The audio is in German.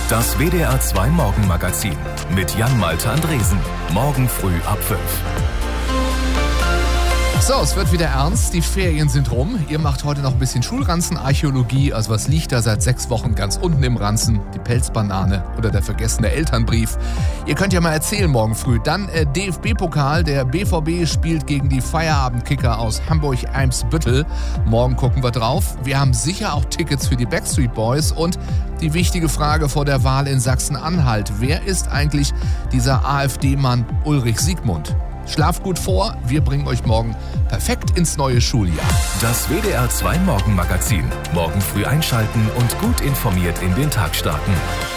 Das WDR 2 Morgenmagazin mit Jan-Malte Andresen. Morgen früh ab 5. So, es wird wieder ernst. Die Ferien sind rum. Ihr macht heute noch ein bisschen Schulranzenarchäologie. Also was liegt da seit 6 Wochen ganz unten im Ranzen? Die Pelzbanane oder der vergessene Elternbrief. Ihr könnt ja mal erzählen morgen früh. Dann DFB-Pokal. Der BVB spielt gegen die Feierabendkicker aus Hamburg-Eimsbüttel. Morgen gucken wir drauf. Wir haben sicher auch Tickets für die Backstreet Boys. Und die wichtige Frage vor der Wahl in Sachsen-Anhalt. Wer ist eigentlich dieser AfD-Mann Ulrich Siegmund? Schlaft gut vor, wir bringen euch morgen perfekt ins neue Schuljahr. Das WDR 2 Morgenmagazin. Morgen früh einschalten und gut informiert in den Tag starten.